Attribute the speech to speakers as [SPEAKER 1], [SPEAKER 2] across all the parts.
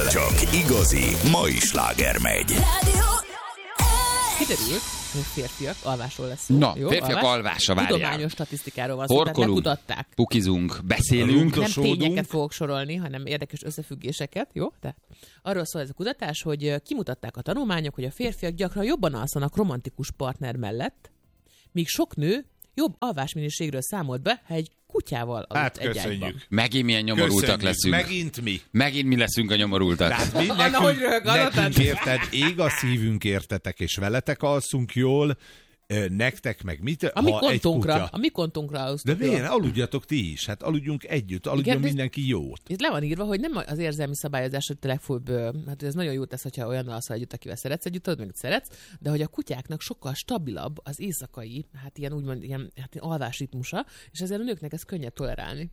[SPEAKER 1] Csak igazi mai sláger megy.
[SPEAKER 2] Kiderült, hogy férfiak alvásról lesz szó.
[SPEAKER 3] Na,
[SPEAKER 2] jó?
[SPEAKER 3] férfiak alvása, várjál.
[SPEAKER 2] Tudományos statisztikáról van szó, tehát
[SPEAKER 3] Horkolunk,
[SPEAKER 2] lekutatták.
[SPEAKER 3] pukizunk, beszélünk.
[SPEAKER 2] Nem tényeket fogok sorolni, hanem érdekes összefüggéseket, jó? Tehát arról szól ez a kutatás, hogy kimutatták a tanulmányok, hogy a férfiak gyakran jobban alszanak romantikus partner mellett, míg sok nő jobb alvásminőségről számolt be, ha egy kutyával aludt egy ágyban.
[SPEAKER 4] Köszönjük.
[SPEAKER 3] Megint milyen nyomorultak leszünk.
[SPEAKER 4] Megint mi?
[SPEAKER 3] Megint mi leszünk a nyomorultak.
[SPEAKER 4] Tehát mi
[SPEAKER 2] Anna, hogy röhög,
[SPEAKER 4] nekünk érted, ég a szívünk értetek, és veletek alszunk jól, nektek meg mit?
[SPEAKER 2] A mi kontunkra
[SPEAKER 4] De
[SPEAKER 2] aludtunk.
[SPEAKER 4] miért? Aludjatok ti is. Hát aludjunk együtt, aludjon
[SPEAKER 2] Igen,
[SPEAKER 4] mindenki jót.
[SPEAKER 2] Itt le van írva, hogy nem az érzelmi szabályozás, hogy te legfőbb, hát ez nagyon jó tesz, hogyha olyan alszol együtt, akivel szeretsz együtt, tudod, meg szeretsz, de hogy a kutyáknak sokkal stabilabb az éjszakai, hát ilyen úgymond ilyen alvásritmusa, és ezért a nőknek ez könnyebb tolerálni.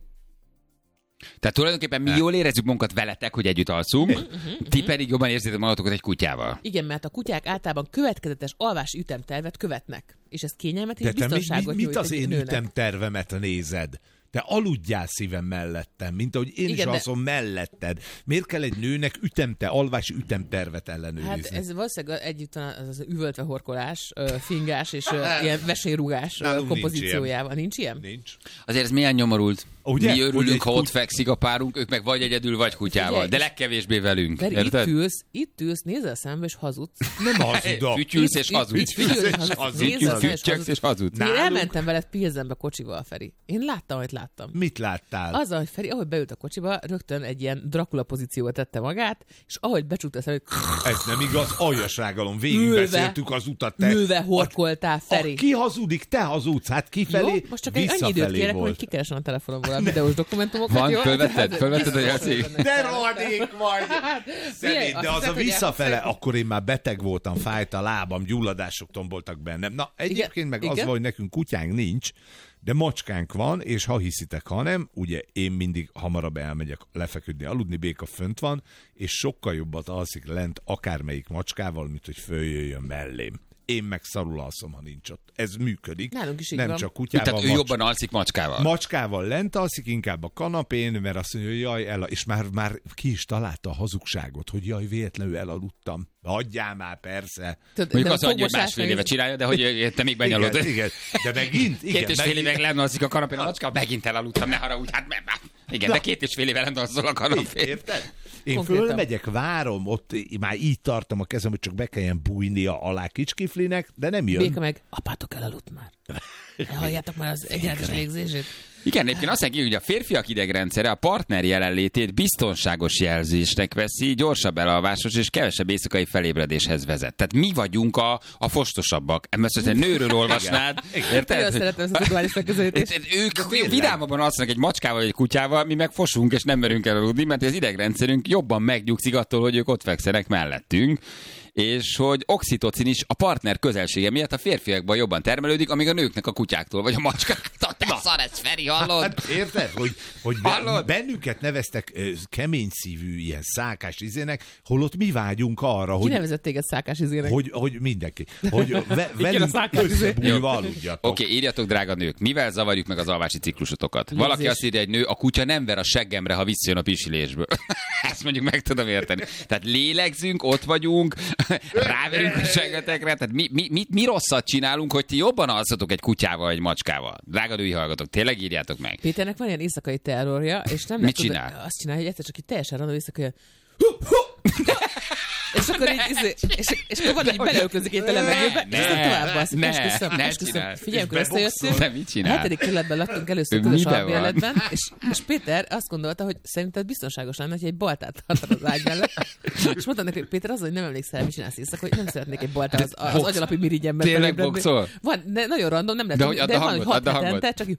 [SPEAKER 3] Tehát tulajdonképpen mi jól érezzük magunkat veletek, hogy együtt alszunk, ti pedig jobban érzitek magatokat egy kutyával.
[SPEAKER 2] Igen, mert a kutyák általában következetes alvási ütemtervet követnek, és ez kényelmet és
[SPEAKER 4] De te
[SPEAKER 2] biztonságot
[SPEAKER 4] mit
[SPEAKER 2] nyújt
[SPEAKER 4] az
[SPEAKER 2] egy
[SPEAKER 4] én
[SPEAKER 2] nőnek.
[SPEAKER 4] ütemtervemet nézed? Te aludjál szívem mellettem, mint ahogy én
[SPEAKER 2] Igen,
[SPEAKER 4] is
[SPEAKER 2] de-
[SPEAKER 4] alszom melletted. Miért kell egy nőnek alvási ütemtervet ellenőrizni?
[SPEAKER 2] Hát ez valószínűleg együtt van az üvöltve horkolás, fingás és ilyen vesélyrugás
[SPEAKER 4] Nálunk
[SPEAKER 2] kompozíciójával. Nincs ilyen?
[SPEAKER 4] Nincs.
[SPEAKER 3] Azért ez milyen nyomorult.
[SPEAKER 4] Ugye?
[SPEAKER 3] Mi
[SPEAKER 4] Hogy
[SPEAKER 3] örülünk,
[SPEAKER 4] egy
[SPEAKER 3] ha ott fekszik a párunk, ők meg vagy egyedül, vagy kutyával.
[SPEAKER 2] Figyelj,
[SPEAKER 3] De legkevésbé velünk.
[SPEAKER 2] Feri,
[SPEAKER 3] Érted?
[SPEAKER 2] itt ülsz, nézel szembe és hazudsz.
[SPEAKER 4] Nem hazudok.
[SPEAKER 3] Fütyülsz és hazudsz. Fütyülsz és hazudsz.
[SPEAKER 2] Én
[SPEAKER 4] Nálunk-
[SPEAKER 2] elmentem veled Pilzenbe kocsival, Feri. Én láttam, amit láttam.
[SPEAKER 4] Mit láttál?
[SPEAKER 2] Azzal, hogy Feri, ahogy beült a kocsiba, rögtön egy ilyen Dracula pozícióba tette magát, és ahogy becsukta a szemét,
[SPEAKER 4] Ez nem igaz, aljasrágalom. Végigbeszéltük az utat. Te...
[SPEAKER 2] ülve horkoltál, Feri.
[SPEAKER 4] Ki hazudik? Te hazudsz. Hát kifelé,
[SPEAKER 2] Jó, most csak egy annyi időt
[SPEAKER 4] visszafelé
[SPEAKER 2] kérek, hogy
[SPEAKER 4] volt.
[SPEAKER 2] kikeresem a telefonomból a videós dokumentumokat.
[SPEAKER 3] Van,
[SPEAKER 2] jó?
[SPEAKER 3] fölvetted a játék?
[SPEAKER 4] De rohadék vagy! Szemét, de
[SPEAKER 2] azt
[SPEAKER 4] az a
[SPEAKER 2] hiszed, hogy
[SPEAKER 4] visszafele, akkor én már beteg voltam, fájt a lábam, gyulladások tomboltak bennem. Na, egyébként meg az
[SPEAKER 2] igen.
[SPEAKER 4] van, hogy nekünk kutyánk nincs, de macskánk van, és ha hiszitek, ha nem, ugye én mindig hamarabb elmegyek lefeküdni, aludni, Béka fönt van, és sokkal jobbat alszik lent akármelyik macskával, mint hogy följöjjön mellém. Én meg szarul alszom, ha nincs ott. Ez működik.
[SPEAKER 2] Nálunk is így
[SPEAKER 4] nem
[SPEAKER 2] van.
[SPEAKER 4] csak kutyával.
[SPEAKER 3] Tehát ő jobban alszik macskával.
[SPEAKER 4] Macskával lent alszik, inkább a kanapén, mert azt mondja, hogy jaj, és már ki is találta a hazugságot, hogy jaj, véletlenül elaludtam. Hagyjál már, persze.
[SPEAKER 3] Mondjuk az annyi, hogy másfél éve csinálja, de hogy te még benyalod.
[SPEAKER 4] Igen, de megint, igen.
[SPEAKER 3] 2,5 évig lenne alszik a kanapén a macska, megint elaludtam, ne haragudj, hát igen, de 2,5 éve lenne alszol a kanapén.
[SPEAKER 4] Érted? Én
[SPEAKER 2] Konkrétan.
[SPEAKER 4] fölmegyek, várom, ott már így tartom a kezem, hogy csak be kelljen bújnia alá kicskiflinek, de nem jön.
[SPEAKER 2] Béka meg, apátok elaludt már. Halljátok már az egyenletes légzését.
[SPEAKER 3] Igen, egyébként azt mondja, hogy a férfiak idegrendszere a partner jelenlétét biztonságos jelzésnek veszi, gyorsabb elalvásos és kevesebb éjszakai felébredéshez vezet. Tehát mi vagyunk a fostosabbak. Ezt egy nőről olvasnád,
[SPEAKER 2] Nagyon
[SPEAKER 3] érted?
[SPEAKER 2] szeretem ezt a tudományos megközelítést.
[SPEAKER 3] Ők vidámabban alszanak egy macskával vagy egy kutyával, mi meg fosunk és nem merünk elaludni, mert az idegrendszerünk jobban megnyugszik attól, hogy ők ott fekszenek mellettünk. És hogy oxitocin is a partner közelsége miatt a férfiakban jobban termelődik, amíg a nőknek a kutyáktól, vagy a macskáktól. Te szar ez, Feri, hallod?
[SPEAKER 4] Hát érted, hogy
[SPEAKER 3] Hallod?
[SPEAKER 4] bennünket neveztek kemény szívű, ilyen szákás izének, holott mi vágyunk arra,
[SPEAKER 2] Ki
[SPEAKER 4] hogy
[SPEAKER 2] nevezett téged szákás izének?
[SPEAKER 4] hogy mindenki, hogy velünk
[SPEAKER 2] szákás izé.
[SPEAKER 4] összebújva aludjatok.
[SPEAKER 3] Oké, írjatok, drága nők, mivel zavarjuk meg az alvási ciklusotokat? Valaki azt írja, egy nő, a kutya nem ver a seggemre, ha visszajön a pisilésből. Ezt mondjuk meg tudom érteni. Tehát lélegzünk, ott vagyunk, ráverünk a seggetekre, tehát mi rosszat csinálunk, hogy ti jobban alszatok egy kutyával, egy macskával? Drága női hallgatók, tényleg írjátok meg.
[SPEAKER 2] Péternek van ilyen éjszakai terrorja, és nem
[SPEAKER 3] Mit
[SPEAKER 2] lehet
[SPEAKER 3] csinál?
[SPEAKER 2] azt csinálja, hogy egyszer csak így teljesen random éjszakai és akkor így, és akkor van, hogy beleöklözik egy levegőbe, és aztán tovább baszik. Esküszöm. Figyelj, amikor összejöttünk,
[SPEAKER 3] De mit
[SPEAKER 2] a
[SPEAKER 3] csinál?
[SPEAKER 2] 7. kerületben laktunk először
[SPEAKER 3] Ő
[SPEAKER 2] közös
[SPEAKER 3] miben
[SPEAKER 2] albérletben, és Péter azt gondolta, hogy szerinted biztonságos lenne, hogy egy baltát tartod az ágy mellett. És mondtam neki, hogy Péter, az, hogy nem emlékszel, mit csinálsz éjszaka, hogy nem szeretnék egy baltát az agyalapi mirigyemben.
[SPEAKER 3] Tényleg boxol?
[SPEAKER 2] Van, de nagyon random, nem
[SPEAKER 3] De hogy
[SPEAKER 2] lehet,
[SPEAKER 3] add
[SPEAKER 2] de
[SPEAKER 3] a
[SPEAKER 2] van, hogy
[SPEAKER 3] hangot,
[SPEAKER 2] 6
[SPEAKER 3] add a
[SPEAKER 2] hetente,
[SPEAKER 3] hangot.
[SPEAKER 2] csak így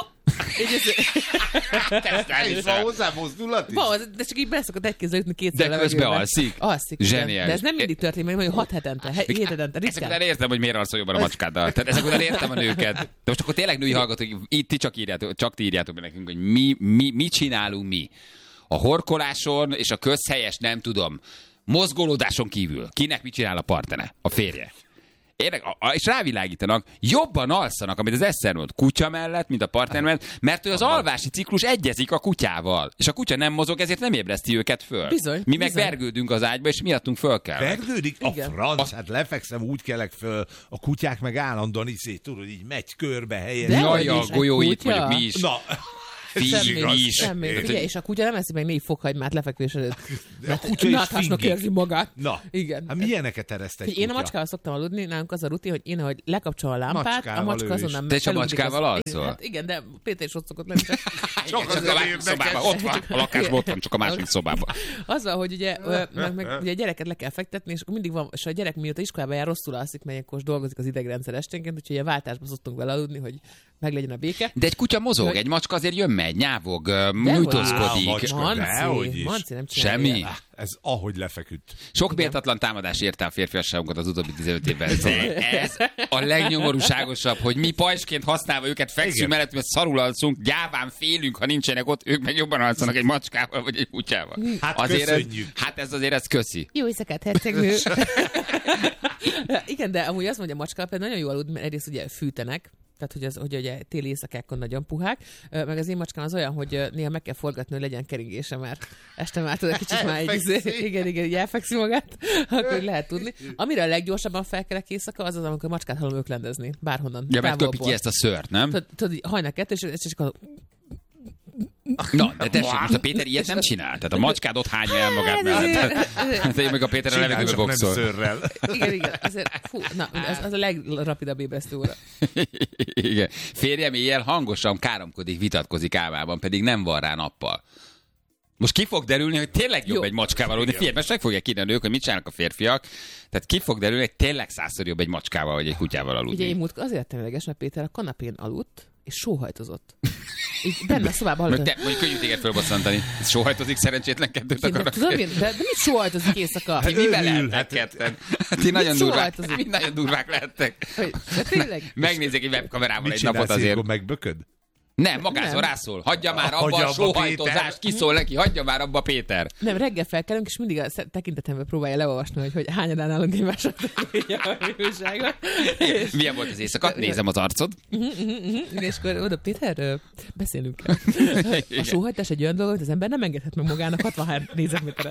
[SPEAKER 4] És van hozzá mozdulat is?
[SPEAKER 2] van, de csak így beszokott egy kézzel ütni kétszer
[SPEAKER 3] De
[SPEAKER 2] a
[SPEAKER 3] közben
[SPEAKER 2] levegőben.
[SPEAKER 3] alszik?
[SPEAKER 2] Alszik. igen.
[SPEAKER 3] Zseniális.
[SPEAKER 2] De ez nem mindig történik, mert 6 hetente, 7 hetente,
[SPEAKER 3] Ezek
[SPEAKER 2] ritkán.
[SPEAKER 3] után értem, hogy miért alszol jobban a macskáddal. Tehát ezek után értem a nőket. De most akkor tényleg női hallgatók, itt ti csak ti írjátok be nekünk, hogy mi csinálunk mi. A horkoláson és a közhelyes, nem tudom, mozgolódáson kívül. Kinek mit csinál a partnere? A férje. és rávilágítanak, jobban alszanak, amit az Eszter mond, kutya mellett, mint a partner mellett, mert hogy az alvási ciklus egyezik a kutyával. És a kutya nem mozog, ezért nem ébreszti őket föl.
[SPEAKER 2] Bizony,
[SPEAKER 3] mi meg vergődünk az ágyba, és miattunk föl kell.
[SPEAKER 4] Vergődik? A franc, hát lefekszem, úgy kelek föl, a kutyák meg állandóan tudod, így megy körbe helyen.
[SPEAKER 3] Jaj, a golyóit vagyok mi is.
[SPEAKER 4] Na,
[SPEAKER 2] Semmi. Ugye, és a kutya nem eszi meg 4 fokhagymát lefekvés előtt.
[SPEAKER 4] De a kutya is
[SPEAKER 2] náthásnak érzi magát.
[SPEAKER 4] Na,
[SPEAKER 2] igen.
[SPEAKER 4] Hát milyeneket ereszt egy kutya?
[SPEAKER 2] Én a macskával szoktam aludni, nálunk az a rutin, hogy én, ahogy lekapcsolom a lámpát,
[SPEAKER 4] Macskával
[SPEAKER 2] a macska azonnal
[SPEAKER 3] Te is a macskával alszol?
[SPEAKER 2] Hát igen, de Péter is ott szokott lenni.
[SPEAKER 3] Csak a másik szobában. Ott van, a lakásban ott van, csak a másik szobában.
[SPEAKER 2] Azzal, hogy ugye, meg ugye a gyereket le kell fektetni, és mindig van, és a gyerek mióta iskolába jár, rosszul alszik, mert ilyenkor dolgozik az idegrendszer esténként, úgyhogy a váltásba szoktunk vele aludni, hogy meglegyen a béke.
[SPEAKER 3] De egy kutya mozog, egy macska azért jön megy, nyávog, nyújtózkodik.
[SPEAKER 2] Manci nem csinálja.
[SPEAKER 3] Semmi.
[SPEAKER 4] Ez ahogy lefeküdt.
[SPEAKER 3] Sok méltatlan támadás érte a férfiasságunkat az utóbbi 15 évben. Ez a legnyomorúságosabb, hogy mi pajsként használva őket fekszünk mellett, mert szarul alszunk, gyáván félünk, ha nincsenek ott, ők meg jobban alszanak egy macskával vagy egy kutyával.
[SPEAKER 4] Hát
[SPEAKER 3] azért
[SPEAKER 4] köszönjük.
[SPEAKER 3] Ez köszi.
[SPEAKER 2] Jó éjszakát, hercegnő. Igen, de amúgy azt mondja, a macskával például nagyon jó aludni, mert egyrészt ugye fűtenek, tehát hogy ugye téli éjszakákon nagyon puhák, meg az én macskám az olyan, hogy néha meg kell forgatni, hogy legyen keringése, mert este már tudod, kicsit már így elfekszi magát, akkor lehet tudni. Amire a leggyorsabban felkelek éjszaka, az, amikor macskát hallom öklendezni, bárhonnan.
[SPEAKER 3] Ja, mert köpi ki ezt a szőrt, nem?
[SPEAKER 2] Tudod, hajnal 2, és csak
[SPEAKER 3] Na, de tessék, most a Péter ilyet nem csinál. Tehát a macskád ott hányja el magát mellett. Én meg a Péter a levegőbe boxol.
[SPEAKER 2] Igen, azért, fú, na, az a legrapidabb ébresztő óra.
[SPEAKER 3] Igen. Férjem éjjel hangosan káromkodik, vitatkozik álmában, pedig nem van rá nappal. Most ki fog derülni, hogy tényleg jobb egy macskával aludni. Figyelj, most meg fogják kínálni ők, hogy mit csinálnak a férfiak. Tehát ki fog derülni, hogy tényleg 100-szor jobb egy macskával vagy egy kutyával aludni.
[SPEAKER 2] Ugye én múltkor azért temeleges, mert Péter a kanapén aludt, és sóhajtozott. Így benne a szobában hallottam.
[SPEAKER 3] Mondjuk könnyű téged fölbosszantani. Sóhajtozik, szerencsétlen kettőt akarnak.
[SPEAKER 2] De mit sóhajtozik éjszaka?
[SPEAKER 3] Mivel lehettek ketten? Ti nagyon durvák lehettek. Megnézzék egy webkamerával egy napot azért.
[SPEAKER 4] Mit megbököd?
[SPEAKER 3] Nem, magától rászól. Hagyja már abba a sóhajtozást, kiszól neki, hagyja már abba Péter.
[SPEAKER 2] Nem, reggel felkelünk, és mindig a tekintetembe próbálja leolvasni, hogy hányadán állunk egymásra a újságot.
[SPEAKER 3] Milyen volt az éjszaka? Nézem az arcod.
[SPEAKER 2] És akkor oda, Péter, beszélünk el. A sóhajtás egy olyan dolog, hogy az ember nem engedhet meg magának 63 négyzetméteret.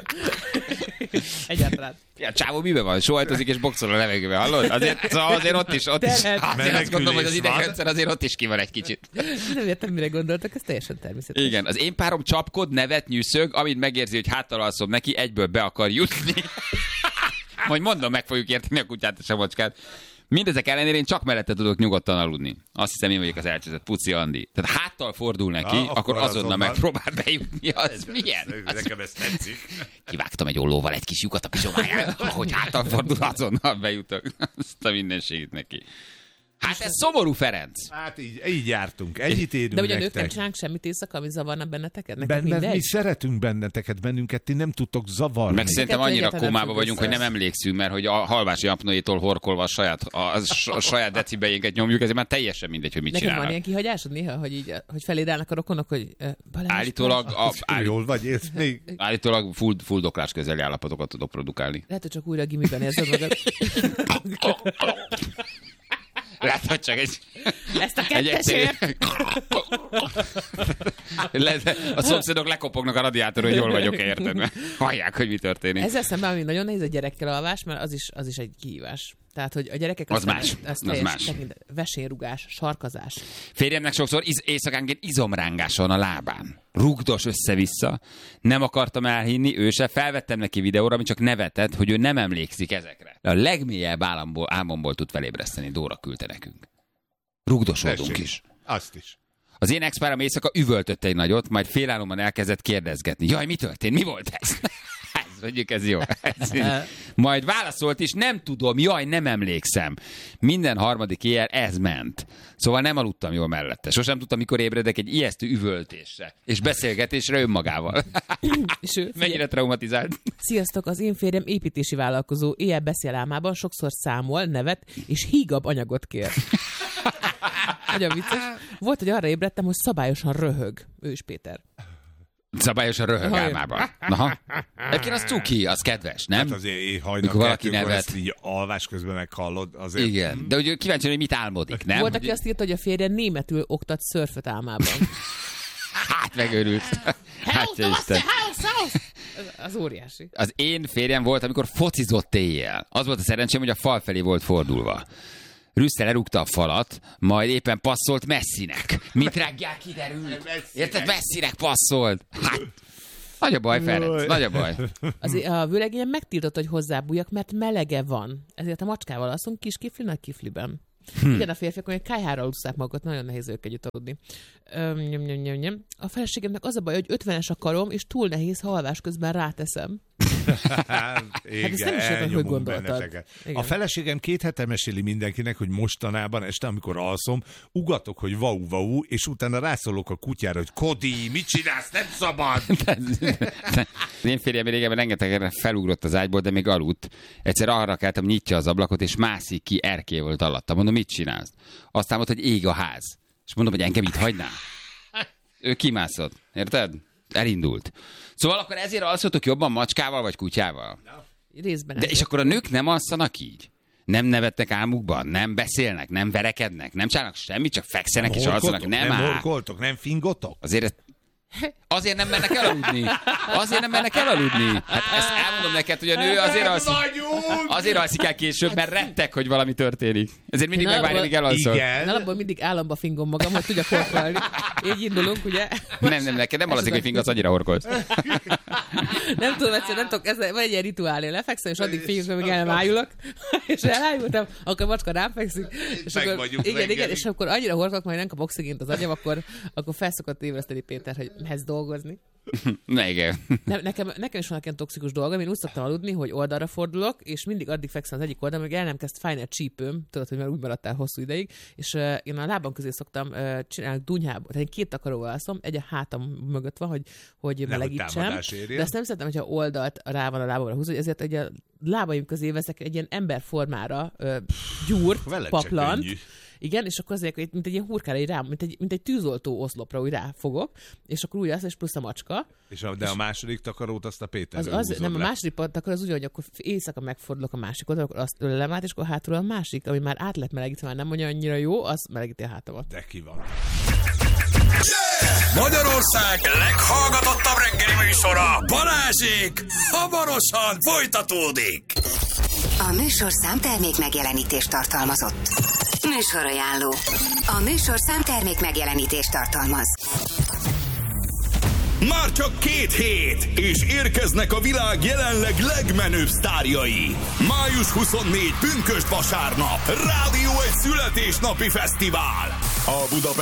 [SPEAKER 2] Egyáltalán.
[SPEAKER 3] Ja, csávó miben van? Sóhajtozik és boxol a levegőbe, hallod? Azért ott is. Azért azt gondolom, hogy az idegrendszer azért ott is ki van egy kicsit.
[SPEAKER 2] Nem értem, mire gondoltak, ez teljesen természetes.
[SPEAKER 3] Igen, az én párom csapkod, nevet, nyűszög, amint megérzi, hogy háttal alszom neki, egyből be akar jutni. Majd mondom, meg fogjuk érteni a kutyát és a macskát. Mindezek ellenére én csak mellette tudok nyugodtan aludni. Azt hiszem, én vagyok az elcseszett Puci Andi. Tehát háttal fordul neki, akkor azonnal megpróbál bejutni. Az milyen?
[SPEAKER 4] Nekem ez tetszik.
[SPEAKER 3] Kivágtam egy ollóval egy kis lyukat a pizsomáján, ahogy háttal fordul, azonnal bejutok. Azt a mindenségét neki. Hát ez szomorú, Ferenc.
[SPEAKER 4] Hát így jártunk, ennyit érünk.
[SPEAKER 2] De ugye a nők nem csinálnak semmit éjszaka, ami zavarna benneteket?
[SPEAKER 4] Mi szeretünk bennünket, ti nem tudtok zavarni.
[SPEAKER 3] Meg szerintem annyira kómába vagyunk, hogy nem emlékszünk, mert hogy a halvási apnoétól horkolva a saját decibejénket nyomjuk, ezért már teljesen mindegy, hogy mit
[SPEAKER 2] csinálnak.
[SPEAKER 3] Nekem
[SPEAKER 2] van ilyen kihagyásod néha, hogy feléd állnak a rokonok, hogy
[SPEAKER 3] állítólag
[SPEAKER 4] jól vagy, élsz még?
[SPEAKER 3] Állítólag fuldoklás közeli állapotokat tudok produkálni.
[SPEAKER 2] Lehet, hogy csak újra gimiben érzed magad.
[SPEAKER 3] Látod csak
[SPEAKER 2] ezt a kettesért.
[SPEAKER 3] A szomszédok lekopognak a radiátorról, hogy jól vagyok, érted? Mert hallják, hogy mi történik.
[SPEAKER 2] Ezzel szemben, ami nagyon nehéz a gyerekkel alvás, mert az is egy kihívás. Tehát, hogy a gyerekek...
[SPEAKER 3] Az más.
[SPEAKER 2] Vesérrugás, sarkazás.
[SPEAKER 3] Férjemnek sokszor éjszakánként izomrángás van a lábán. Rugdos össze-vissza. Nem akartam elhinni, ő se. Felvettem neki videóra, ami csak nevetett, hogy ő nem emlékszik ezekre. A legmélyebb álmomból tud felébreszteni. Dóra küldte nekünk. Rugdosodunk is.
[SPEAKER 4] Azt is.
[SPEAKER 3] Az én ex-párom éjszaka üvöltött egy nagyot, majd félálomban elkezdett kérdezgetni. Jaj, mi történt? Mi volt ez? Mondjuk ez jó. Majd válaszolt is, nem tudom, jaj, nem emlékszem. Minden harmadik éjjel ez ment. Szóval nem aludtam jól mellette. Sosem tudtam, mikor ébredek egy ijesztő üvöltésre és beszélgetésre önmagával. Mennyire traumatizált.
[SPEAKER 2] Sziasztok, az én férjem építési vállalkozó. Éjjel beszél álmában, sokszor számol, nevet és hígabb anyagot kér. Nagyon vicces. Volt, hogy arra ébredtem, hogy szabályosan röhög. Ő is Péter.
[SPEAKER 3] Szabályosan röhög álmában. Aha. Egyébként az cuki, az kedves, nem?
[SPEAKER 4] Hát azért hajnal
[SPEAKER 3] valaki
[SPEAKER 4] kettőkor
[SPEAKER 3] nevet.
[SPEAKER 4] ezt így alvás közben meghallod. Azért...
[SPEAKER 3] Igen, de ugye kíváncsi, hogy mit álmodik, nem?
[SPEAKER 2] Volt, aki azt írta, hogy a férje németül oktat szörföt álmában.
[SPEAKER 3] Hát megőrült. Hát, Isten.
[SPEAKER 2] Az óriási.
[SPEAKER 3] Az én férjem volt, amikor focizott éjjel. Az volt a szerencsém, hogy a fal felé volt fordulva. Rüsszel lerúgta a falat, majd éppen passzolt Messinek. Mint reggel kiderült. Érted? Messinek passzolt. Hát, nagy a baj, Ferenc, nagy a baj.
[SPEAKER 2] A vőlegényem megtiltott, hogy hozzábújjak, mert melege van. Ezért a macskával alszunk kis kifli, nagy kifliben. Igen, a férfiak olyan kájhára aludszák magukat, nagyon nehéz ők együtt aludni. A feleségemnek az a baj, hogy 50-es a karom, és túl nehéz, ha alvás közben ráteszem.
[SPEAKER 4] Igen,
[SPEAKER 2] ezt nem is értem, hogy gondoltad.
[SPEAKER 4] A feleségem 2 hete meséli mindenkinek, hogy mostanában este, amikor alszom, ugatok, hogy vau, és utána rászólok a kutyára, hogy Kodi, mit csinálsz, nem szabad!
[SPEAKER 3] Én férjem régebben rengeteget felugrott az ágyból, de még aludt. Egyszer arra keltem, nyitja az ablakot, és mászik ki, erkély volt alatta. Mondom, mit csinálsz? Aztán mondta, hogy ég a ház. És mondom, hogy engem itt hagynál. Ő kimászott. Érted? Elindult. Szóval akkor ezért alszotok jobban macskával vagy kutyával?
[SPEAKER 2] Részben.
[SPEAKER 3] De és akkor a nők nem alszanak így? Nem nevetnek álmukban? Nem beszélnek? Nem verekednek? Nem csinálnak semmit? Csak fekszenek és alszanak? Nem
[SPEAKER 4] horkoltok? Nem fingotok?
[SPEAKER 3] Azért nem mennek elaludni. Hát ezt elmondom neked, hogy a nő azért alszik el később, mert rettek, hogy valami történik. Ezért mindig megvárja, míg elalszol.
[SPEAKER 2] Igen. Alapból mindig államba fingom magam, hogy tudjak horkolni. Így indulunk, ugye?
[SPEAKER 3] Nem, neked nem alazik, hogy fingasz, annyira horkolsz.
[SPEAKER 2] Nem tudom, nem tudok, ez van egy ilyen rituálé, lefekszem, és addig fingom, amíg elmájulok, és elájultam, akkor a macska rám fekszik. És akkor, igen, és akkor annyira horkolok, majd nem kap oxigént az agyam, akkor felszokott ébreszteni Péter, hogy mehetsz dolgozni.
[SPEAKER 3] Na igen.
[SPEAKER 2] Nekem is vannak ilyen toxikus dolgom, én úgy szoktam aludni, hogy oldalra fordulok, és mindig addig fekszem az egyik oldalon, még el nem kezd fájni a csípőm, tudod, hogy már úgy maradtál hosszú ideig, és én a lábam közé szoktam csinálni dunyhába, tehát én 2 takaróval alszom, egy a hátam mögött van, hogy melegítsem, de ezt nem szeretem, hogyha oldalt rá van a lábamra húzva, ezért egy a lábaim közé veszek egy ilyen emberformára gyúrt, paplant. Igen, és akkor azért, mint egy ilyen hurkára, rá, mint egy tűzoltó oszlopra, úgy ráfogok, és akkor úgy és plusz a macska.
[SPEAKER 4] De a második takarót azt a Péter
[SPEAKER 2] nem, a második takaró az úgy, hogy akkor éjszaka megfordulok a másik oldalra, akkor azt ölelem át, és akkor hátul a másik, ami már át lett melegítve, már nem mondja annyira jó, az melegíti a hátamat.
[SPEAKER 4] De ki van.
[SPEAKER 1] Magyarország leghallgatottabb reggeli műsora, Balázsék, hamarosan folytatódik.
[SPEAKER 5] A műsorszám termék megjelenítést tartalmazott. Műsorajánló. A műsorszám termék megjelenítést tartalmaz.
[SPEAKER 1] Már csak 2 hét, és érkeznek a világ jelenleg legmenőbb sztárjai. Május 24, pünkösd vasárnap, Rádió egy születésnapi fesztivál. A Budapest